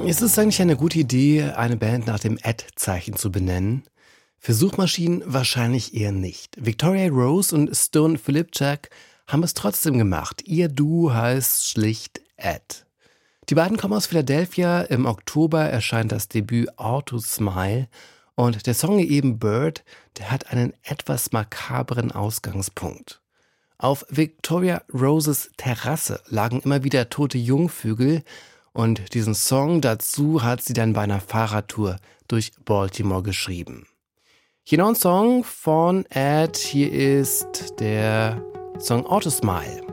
Ist es eigentlich eine gute Idee, eine Band nach dem Ad-Zeichen zu benennen? Für Suchmaschinen wahrscheinlich eher nicht. Victoria Rose und Stone Philipchak haben es trotzdem gemacht. Ihr Duo heißt schlicht Ad. Die beiden kommen aus Philadelphia. Im Oktober erscheint das Debüt Auto Smile. Und der Song eben Bird, der hat einen etwas makabren Ausgangspunkt. Auf Victoria Roses Terrasse lagen immer wieder tote Jungvögel und diesen Song dazu hat sie dann bei einer Fahrradtour durch Baltimore geschrieben. Hier noch ein Song von Ad, hier ist der Song Auto Smile.